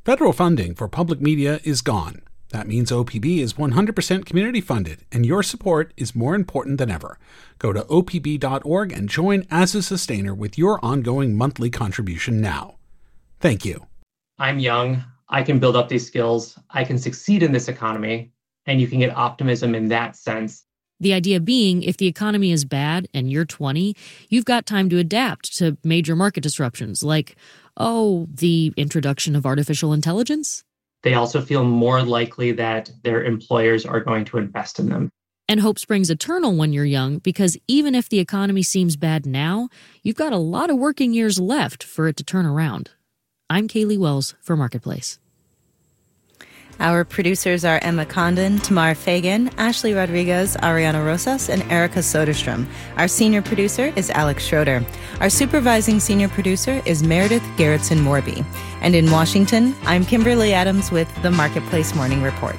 Federal funding for public media is gone. That means OPB is 100% community funded, and your support is more important than ever. Go to opb.org and join as a sustainer with your ongoing monthly contribution now. Thank you. I'm young. I can build up these skills. I can succeed in this economy, and you can get optimism in that sense. The idea being, if the economy is bad and you're 20, you've got time to adapt to major market disruptions like, the introduction of artificial intelligence. They also feel more likely that their employers are going to invest in them. And hope springs eternal when you're young, because even if the economy seems bad now, you've got a lot of working years left for it to turn around. I'm Kaylee Wells for Marketplace. Our producers are Emma Condon, Tamar Fagan, Ashley Rodriguez, Ariana Rosas, and Erica Soderstrom. Our senior producer is Alex Schroeder. Our supervising senior producer is Meredith Gerritsen-Morby. And in Washington, I'm Kimberly Adams with the Marketplace Morning Report.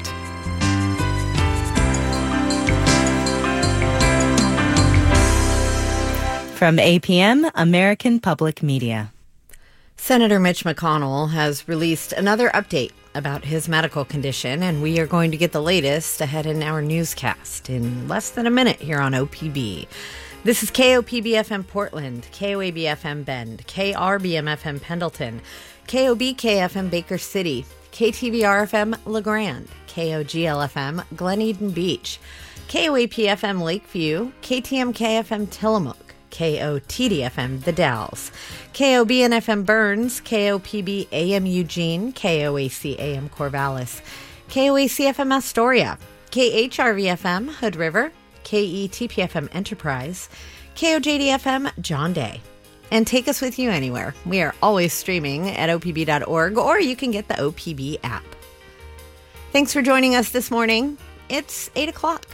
From APM, American Public Media. Senator Mitch McConnell has released another update about his medical condition, and we are going to get the latest ahead in our newscast in less than a minute here on OPB. This is KOPB-FM Portland, KOAB-FM Bend, KRBM-FM Pendleton, KOBK-FM Baker City, KTVR-FM La Grande, KOGL-FM Glen Eden Beach, KOAP-FM Lakeview, KTMK-FM Tillamook, KOTD-FM The Dalles, KOBN-FM Burns, KOPB AM Eugene, KOAC AM Corvallis, KOAC-FM Astoria, KHRV-FM Hood River, KETP-FM Enterprise, KOJD-FM John Day. And take us with you anywhere. We are always streaming at opb.org, or you can get the OPB app. Thanks for joining us this morning. It's 8 o'clock.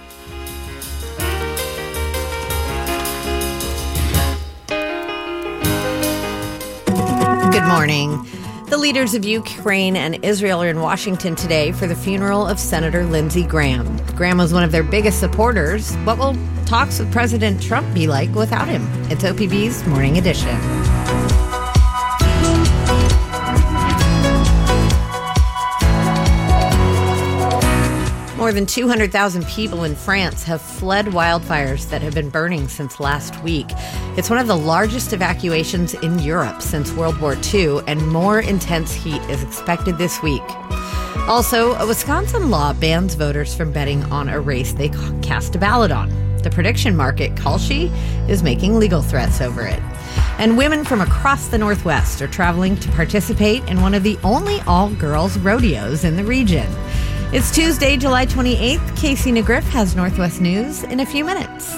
Good morning. The leaders of Ukraine and Israel are in Washington today for the funeral of Senator Lindsey Graham. Graham was one of their biggest supporters. What will talks with President Trump be like without him? It's OPB's Morning Edition. More than 200,000 people in France have fled wildfires that have been burning since last week. It's one of the largest evacuations in Europe since World War II, and more intense heat is expected this week. Also, a Wisconsin law bans voters from betting on a race they cast a ballot on. The prediction market, Kalshi, is making legal threats over it. And women from across the Northwest are traveling to participate in one of the only all-girls rodeos in the region. It's Tuesday, July 28th. Casey Negriff has Northwest News in a few minutes.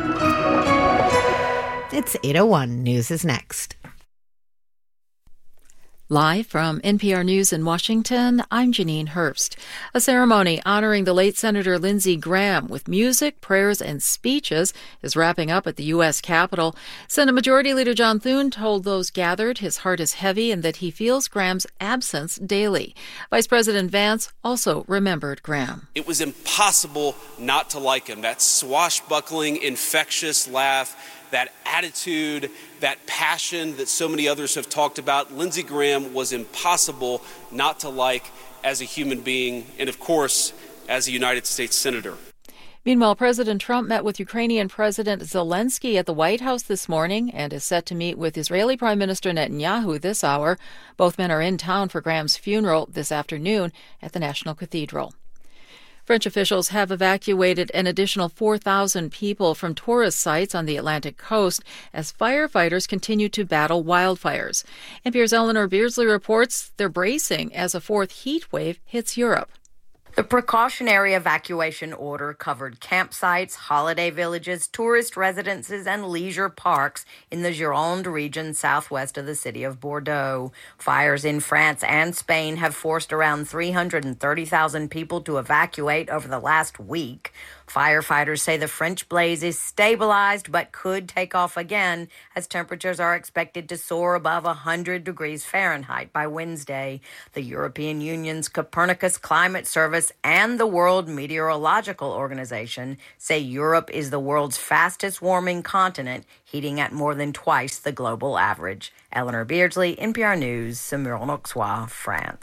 It's 8:01. News is next. Live from NPR News in Washington, I'm Janine Herbst. A ceremony honoring the late Senator Lindsey Graham with music, prayers, and speeches is wrapping up at the U.S. Capitol. Senate Majority Leader John Thune told those gathered his heart is heavy and that he feels Graham's absence daily. Vice President Vance also remembered Graham. It was impossible not to like him. That swashbuckling, infectious laugh, that attitude, that passion that so many others have talked about. Lindsey Graham was impossible not to like as a human being and, of course, as a United States Senator. Meanwhile, President Trump met with Ukrainian President Zelensky at the White House this morning and is set to meet with Israeli Prime Minister Netanyahu this hour. Both men are in town for Graham's funeral this afternoon at the National Cathedral. French officials have evacuated an additional 4,000 people from tourist sites on the Atlantic coast as firefighters continue to battle wildfires. NPR's Eleanor Beardsley reports they're bracing as a fourth heat wave hits Europe. The precautionary evacuation order covered campsites, holiday villages, tourist residences, and leisure parks in the Gironde region southwest of the city of Bordeaux. Fires in France and Spain have forced around 330,000 people to evacuate over the last week. Firefighters say the French blaze is stabilized but could take off again as temperatures are expected to soar above 100 degrees Fahrenheit by Wednesday. The European Union's Copernicus Climate Service and the World Meteorological Organization say Europe is the world's fastest warming continent, heating at more than twice the global average. Eleanor Beardsley, NPR News, Saumur-en-Auxois, France.